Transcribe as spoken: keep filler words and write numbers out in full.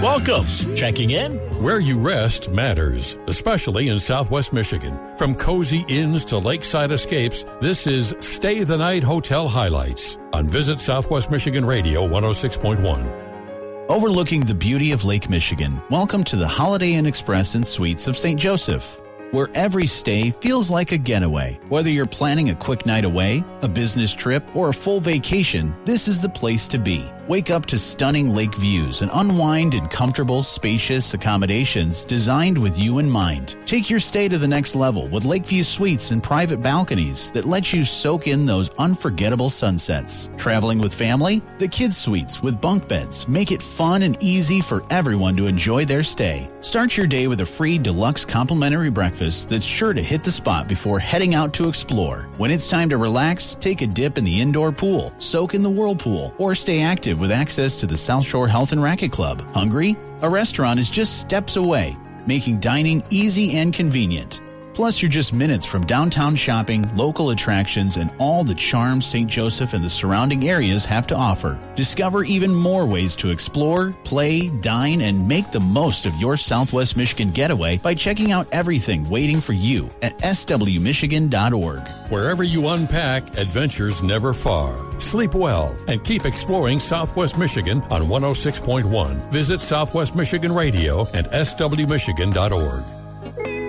Welcome. Checking in. Where you rest matters, especially in Southwest Michigan. From cozy inns to lakeside escapes, this is Stay the Night Hotel Highlights on Visit Southwest Michigan Radio one oh six point one. Overlooking the beauty of Lake Michigan, welcome to the Holiday Inn Express and Suites of Saint Joseph, where every stay feels like a getaway. Whether you're planning a quick night away, a business trip, or a full vacation, this is the place to be. Wake up to stunning lake views and unwind in comfortable, spacious accommodations designed with you in mind. Take your stay to the next level with Lakeview Suites and private balconies that let you soak in those unforgettable sunsets. Traveling with family? The Kids Suites with bunk beds make it fun and easy for everyone to enjoy their stay. Start your day with a free deluxe complimentary breakfast that's sure to hit the spot before heading out to explore. When it's time to relax, take a dip in the indoor pool, soak in the whirlpool, or stay active with access to the South Shore Health and Racquet Club. Hungry? A restaurant is just steps away, making dining easy and convenient. Plus, you're just minutes from downtown shopping, local attractions, and all the charm Saint Joseph and the surrounding areas have to offer. Discover even more ways to explore, play, dine, and make the most of your Southwest Michigan getaway by checking out everything waiting for you at s w michigan dot org. Wherever you unpack, adventures never far. Sleep well and keep exploring Southwest Michigan on one oh six point one. Visit Southwest Michigan Radio and s w michigan dot org.